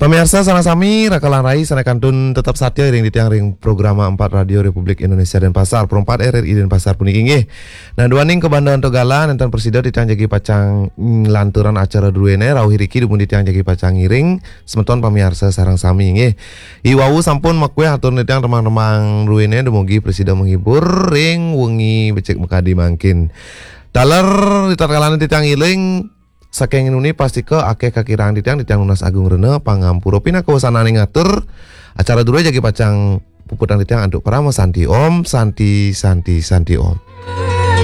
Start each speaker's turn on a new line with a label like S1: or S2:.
S1: Pemirsa sana sami rakalan rai sana kantun tetap satya ring di tiang ring program 4 Radio Republik Indonesia dan Pasar perempat RRI dan Pasar puniki nggih. Nah duaning ke Bandar Togalan enten presiden di tiang jagi pacang lanturan acara duene rauh hiriki dipun di tiang jagi pacang ngiring semeton pemirsa sareng sami nggih. Iwau sampun makwe atur di tiang remang-remang duene dumugi presiden menghibur ring wengi becek mekadi mangkin. Daler di tatkalana di tiang iling saking ini pasti ke akeh kakirang di tiang Lunas Agung Rene Pangampuro pina kawasanane ngatur acara dulu jagi pacang puputan di tiang anduk parama santi om santi om.